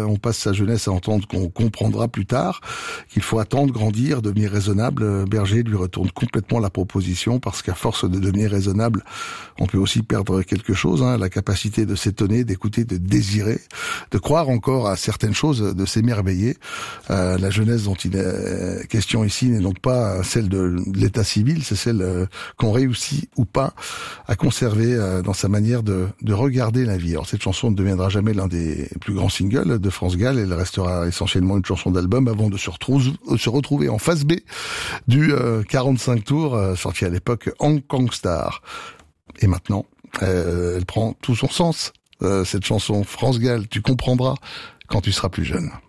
on passe sa jeunesse à entendre qu'on comprendra plus tard, qu'il faut attendre, grandir, devenir raisonnable. Berger lui retourne complètement la proposition, parce qu'à force de devenir raisonnable, on peut aussi perdre quelque chose, la capacité de s'étonner, d'écouter, de désirer, de croire encore à certaines choses, de s'émerveiller. La jeunesse dont il est question ici n'est donc pas celle de l'état civil, c'est celle qu'on réussit ou pas à conserver dans sa manière de regarder la vie. Alors cette chanson ne deviendra jamais l'un des plus grands singles de France Gall, elle restera essentiellement une chanson d'album avant de se retrouver en phase B du 45 tours sorti à l'époque Hong Kong Star. Et maintenant, elle prend tout son sens, cette chanson France Gall, tu comprendras quand tu seras plus jeune.